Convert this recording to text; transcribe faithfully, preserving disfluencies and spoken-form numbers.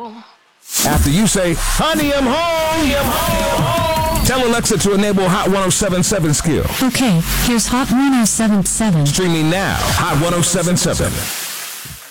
home. After you say, honey, I'm home, I'm home, I'm home. Tell Alexa to enable Hot one oh seven point seven skill. Okay, here's Hot one oh seven point seven. Streaming now, Hot one oh seven point seven.